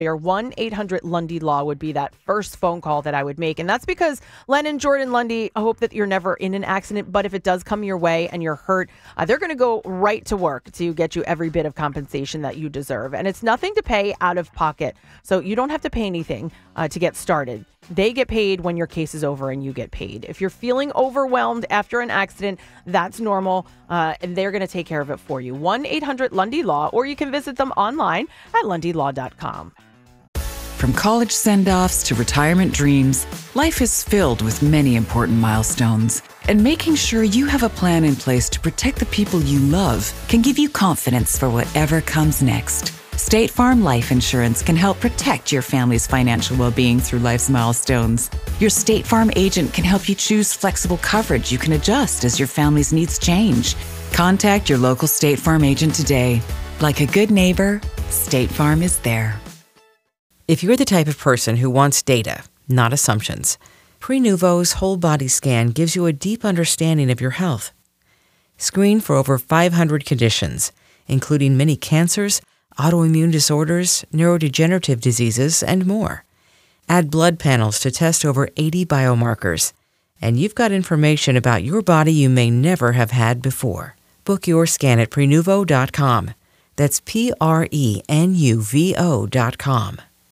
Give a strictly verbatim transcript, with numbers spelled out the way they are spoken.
Or one eight hundred Lundy Law would be that first phone call that I would make. And that's because Len and Jordan Lundy hope that you're never in an accident. But if it does come your way and you're hurt, uh, they're going to go right to work to get you every bit of compensation that you deserve. And it's nothing to pay out of pocket. So you don't have to pay anything uh, to get started. They get paid when your case is over and you get paid. If you're feeling overwhelmed after an accident, that's normal. Uh, and they're going to take care of it for you. one eight hundred Lundy Law, or you can visit them online at lundy law dot com. From college send-offs to retirement dreams, life is filled with many important milestones. And making sure you have a plan in place to protect the people you love can give you confidence for whatever comes next. State Farm Life Insurance can help protect your family's financial well-being through life's milestones. Your State Farm agent can help you choose flexible coverage you can adjust as your family's needs change. Contact your local State Farm agent today. Like a good neighbor, State Farm is there. If you're the type of person who wants data, not assumptions, Prenuvo's whole body scan gives you a deep understanding of your health. Screen for over five hundred conditions, including many cancers, autoimmune disorders, neurodegenerative diseases, and more. Add blood panels to test over eighty biomarkers, and you've got information about your body you may never have had before. Book your scan at prenuvo dot com. That's P R E N U V O dot com.